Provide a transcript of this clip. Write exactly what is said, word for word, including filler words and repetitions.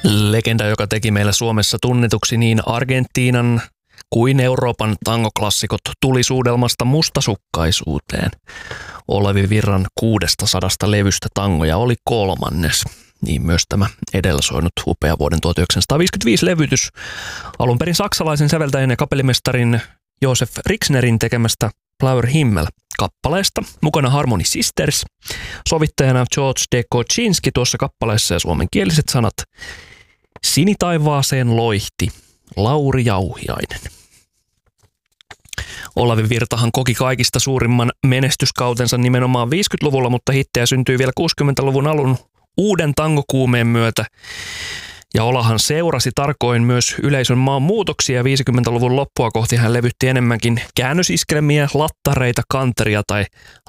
Legenda, joka teki meillä Suomessa tunnetuksi niin Argentiinan kuin Euroopan tangoklassikot tulisuudelmasta mustasukkaisuuteen. Olavi Virran kuudestasadasta levystä tangoja oli kolmannes. Niin myös tämä edellä soinut upea vuoden tuhatyhdeksänsataaviisikymmentäviisi levytys alun perin saksalaisen säveltäjän ja kapellimestarin Josef Rixnerin tekemästä Blauer Himmel kappaleesta. Mukana Harmony Sisters, sovittajana George de Kocinski tuossa kappaleessa ja suomenkieliset sanat Sinitaivaaseen loihti Lauri Jauhiainen. Olavi Virtahan koki kaikista suurimman menestyskautensa nimenomaan viisikymmentäluvulla, mutta hittejä syntyi vielä kuusikymmentäluvun alun uuden tangokuumeen myötä. Ja Olahan seurasi tarkoin myös yleisön maan muutoksia. viisikymmentäluvun loppua kohti hän levytti enemmänkin käännösiskelmiä, lattareita, kanteria tai